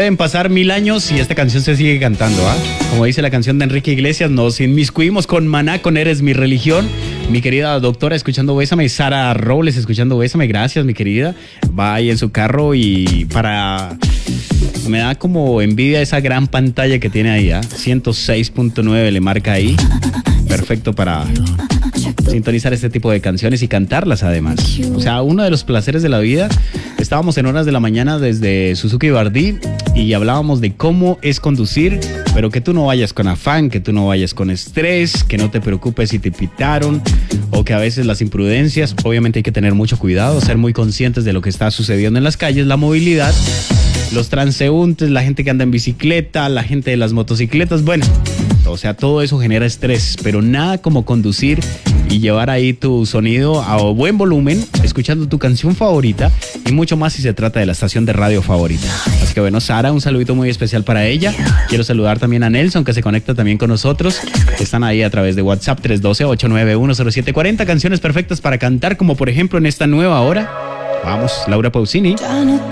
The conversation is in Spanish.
Pueden pasar 1000 años y esta canción se sigue cantando, ¿ah? Como dice la canción de Enrique Iglesias, nos inmiscuimos con Maná, con Eres mi religión. Mi querida doctora escuchando Bésame, Sara Robles escuchando Bésame, gracias mi querida. Va ahí en su carro y me da como envidia esa gran pantalla que tiene ahí, ¿ah? 106.9 le marca ahí. Perfecto para sintonizar este tipo de canciones y cantarlas además. O sea, uno de los placeres de la vida. Estábamos en horas de la mañana desde Suzuki Bardí y hablábamos de cómo es conducir, pero que tú no vayas con afán, que tú no vayas con estrés, que no te preocupes si te pitaron o que a veces las imprudencias, obviamente hay que tener mucho cuidado, ser muy conscientes de lo que está sucediendo en las calles, la movilidad, los transeúntes, la gente que anda en bicicleta, la gente de las motocicletas, bueno, o sea, todo eso genera estrés, pero nada como conducir y llevar ahí tu sonido a buen volumen, escuchando tu canción favorita y mucho más si se trata de la estación de radio favorita. Así que bueno, Sara, un saludito muy especial para ella. Quiero saludar también a Nelson, que se conecta también con nosotros. Están ahí a través de WhatsApp 312-891-0740. Canciones perfectas para cantar, como por ejemplo en esta nueva hora. Vamos, Laura Pausini. Ya no